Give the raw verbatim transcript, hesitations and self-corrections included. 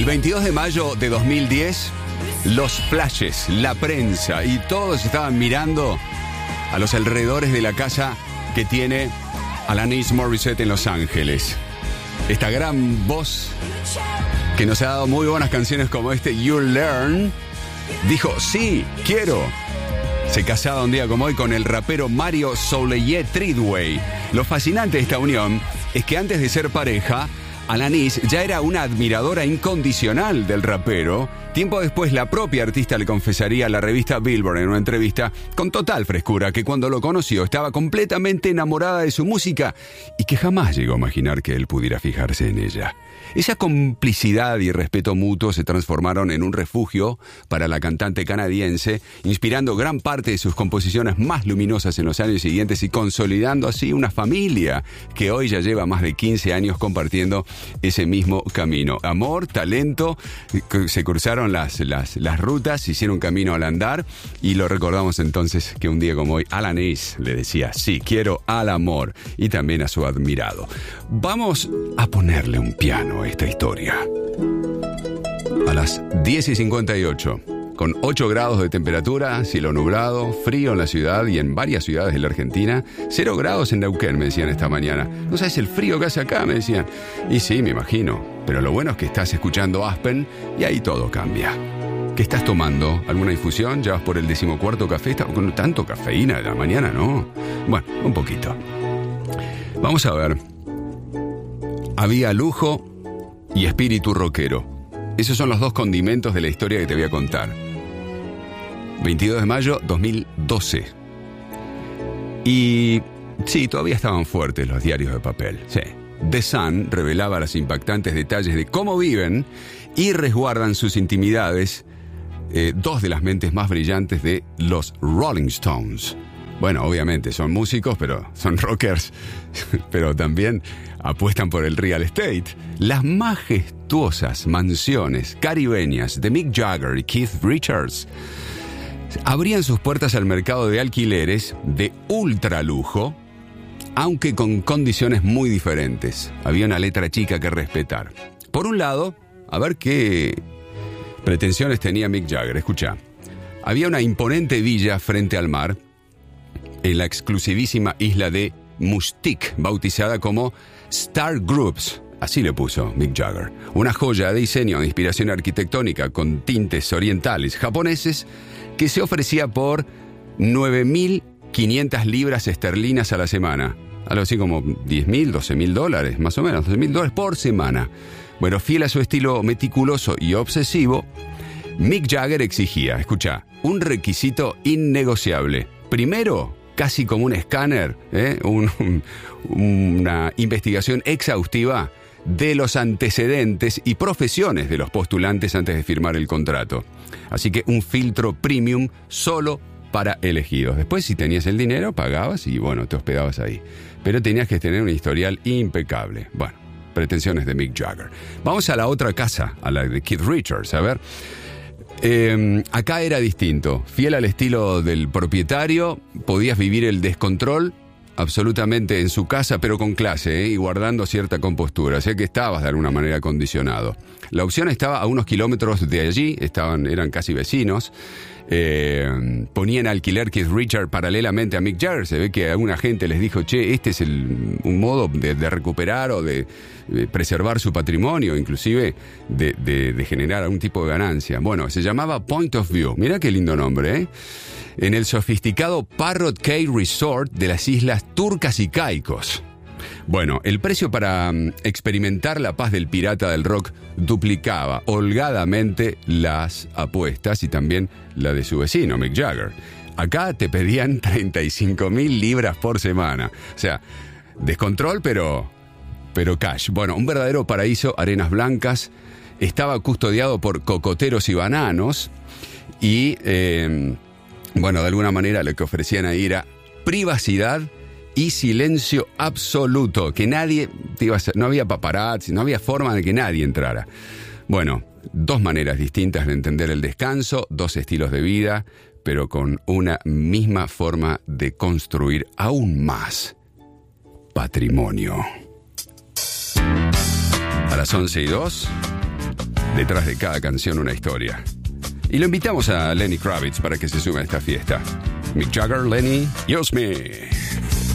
veintidós de mayo de dos mil diez, los flashes, la prensa y todos estaban mirando a los alrededores de la casa que tiene Alanis Morissette en Los Ángeles. Esta gran voz que nos ha dado muy buenas canciones como este You Learn, dijo, sí, quiero. Se casaba un día como hoy con el rapero Mario Souleye Tridway. Lo fascinante de esta unión es que antes de ser pareja, Alanis ya era una admiradora incondicional del rapero. Tiempo después, la propia artista le confesaría a la revista Billboard en una entrevista con total frescura que cuando lo conoció estaba completamente enamorada de su música y que jamás llegó a imaginar que él pudiera fijarse en ella. Esa complicidad y respeto mutuo se transformaron en un refugio para la cantante canadiense, inspirando gran parte de sus composiciones más luminosas en los años siguientes y consolidando así una familia que hoy ya lleva más de quince años compartiendo ese mismo camino. Amor, talento, se cruzaron las, las, las rutas, hicieron camino al andar y lo recordamos entonces que un día como hoy Alanis le decía, sí, quiero al amor y también a su admirado. Vamos a ponerle un piano a esta historia. A las diez y cincuenta y ocho, con ocho grados de temperatura, cielo nublado, frío en la ciudad y en varias ciudades de la Argentina, cero grados en Neuquén, me decían esta mañana. ¿No sabes el frío que hace acá?, me decían. Y sí, me imagino, pero lo bueno es que estás escuchando Aspen y ahí todo cambia. ¿Qué estás tomando? ¿Alguna infusión? ¿Ya vas por el decimocuarto café? ¿Está con tanto cafeína de la mañana, no? Bueno, un poquito. Vamos a ver. Había lujo y espíritu rockero. Esos son los dos condimentos de la historia que te voy a contar. veintidós de mayo dos mil doce. Y sí, todavía estaban fuertes los diarios de papel. Sí. The Sun revelaba los impactantes detalles de cómo viven y resguardan sus intimidades eh, dos de las mentes más brillantes de los Rolling Stones. Bueno, obviamente son músicos, pero son rockers, pero también apuestan por el real estate. Las majestuosas mansiones caribeñas de Mick Jagger y Keith Richards abrían sus puertas al mercado de alquileres de ultralujo, aunque con condiciones muy diferentes. Había una letra chica que respetar. Por un lado, a ver qué pretensiones tenía Mick Jagger. Escucha, había una imponente villa frente al mar, en la exclusivísima isla de Mustique, bautizada como Star Groups, así le puso Mick Jagger. Una joya de diseño de inspiración arquitectónica con tintes orientales japoneses que se ofrecía por nueve mil quinientas libras esterlinas a la semana. Algo así como diez mil, doce mil dólares, más o menos, doce mil dólares por semana. Bueno, fiel a su estilo meticuloso y obsesivo, Mick Jagger exigía, escucha, un requisito innegociable. Primero, casi como un escáner, ¿eh? un, un, una investigación exhaustiva de los antecedentes y profesiones de los postulantes antes de firmar el contrato. Así que un filtro premium solo para elegidos. Después, si tenías el dinero, pagabas y, bueno, te hospedabas ahí. Pero tenías que tener un historial impecable. Bueno, pretensiones de Mick Jagger. Vamos a la otra casa, a la de Keith Richards, a ver. Eh, acá era distinto. Fiel al estilo del propietario, podías vivir el descontrol absolutamente en su casa, pero con clase, ¿eh? Y guardando cierta compostura. O sea que estabas de alguna manera condicionado. La opción estaba a unos kilómetros de allí, estaban, eran casi vecinos. Eh, ponía en alquiler Keith Richards paralelamente a Mick Jagger. Se ve que alguna gente les dijo, che, este es el, un modo de, de recuperar o de, de preservar su patrimonio, inclusive de, de, de generar algún tipo de ganancia. Bueno, se llamaba Point of View. Mirá qué lindo nombre, ¿eh? En el sofisticado Parrot Cay Resort de las Islas Turcas y Caicos. Bueno, el precio para um, experimentar la paz del pirata del rock duplicaba holgadamente las apuestas y también la de su vecino, Mick Jagger. Acá te pedían treinta y cinco mil libras por semana. O sea, descontrol, pero, pero cash. Bueno, un verdadero paraíso, arenas blancas. Estaba custodiado por cocoteros y bananos. Y, eh, bueno, de alguna manera lo que ofrecían ahí era privacidad y silencio absoluto, que nadie te iba a hacer, no había paparazzi, no había forma de que nadie entrara. Bueno, dos maneras distintas de entender el descanso, dos estilos de vida, pero con una misma forma de construir aún más patrimonio. A las once y dos, Detrás de cada canción una historia. Y lo invitamos a Lenny Kravitz para que se sume a esta fiesta. Mick Jagger, Lenny, Use Me.